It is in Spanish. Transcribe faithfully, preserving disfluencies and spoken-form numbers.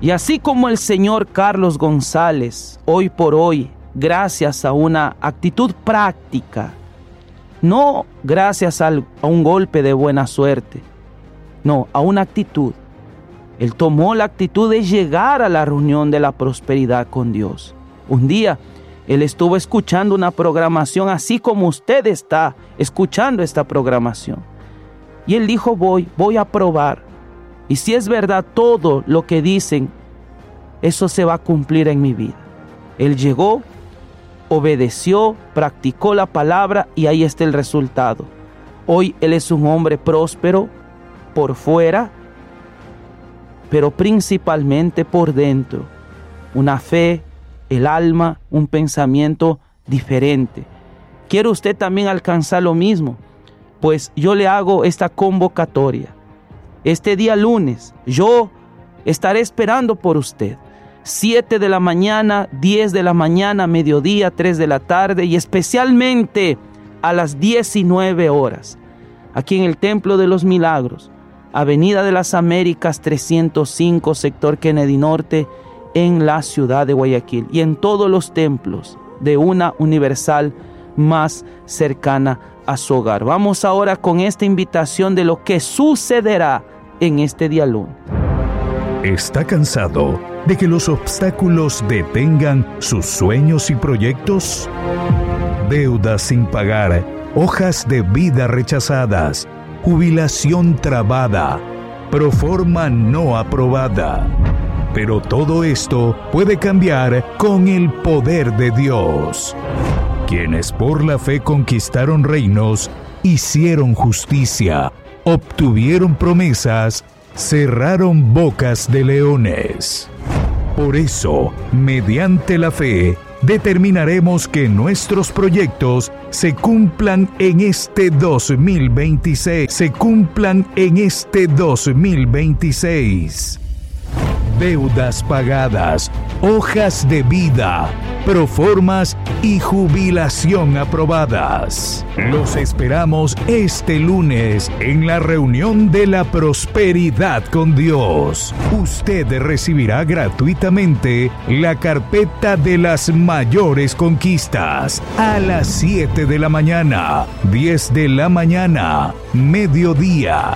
Y así como el señor Carlos González, hoy por hoy, gracias a una actitud práctica, no gracias al, a un golpe de buena suerte, no, a una actitud. Él tomó la actitud de llegar a la reunión de la prosperidad con Dios. Un día, él estuvo escuchando una programación así como usted está escuchando esta programación. Y él dijo, voy, voy a probar. Y si es verdad todo lo que dicen, eso se va a cumplir en mi vida. Él llegó, obedeció, practicó la palabra y ahí está el resultado. Hoy él es un hombre próspero por fuera, pero principalmente por dentro. Una fe, el alma, un pensamiento diferente. ¿Quiere usted también alcanzar lo mismo? Pues yo le hago esta convocatoria. Este día lunes, yo estaré esperando por usted. siete de la mañana, diez de la mañana, mediodía, tres de la tarde y especialmente a las diecinueve horas. Aquí en el Templo de los Milagros, Avenida de las Américas trescientos cinco, sector Kennedy Norte, en la ciudad de Guayaquil. Y en todos los templos de una universal más cercana a su hogar. Vamos ahora con esta invitación de lo que sucederá en este día lunes. ¿Está cansado de que los obstáculos detengan sus sueños y proyectos? Deudas sin pagar, hojas de vida rechazadas, jubilación trabada, proforma no aprobada. Pero todo esto puede cambiar con el poder de Dios. Quienes por la fe conquistaron reinos, hicieron justicia, obtuvieron promesas, cerraron bocas de leones. Por eso, mediante la fe, determinaremos que nuestros proyectos se cumplan en este dos mil veintiséis. Se cumplan en este dos mil veintiséis. Deudas pagadas, hojas de vida, proformas y jubilación aprobadas. Los esperamos este lunes en la reunión de la prosperidad con Dios. Usted recibirá gratuitamente la carpeta de las mayores conquistas a las siete de la mañana, diez de la mañana, mediodía,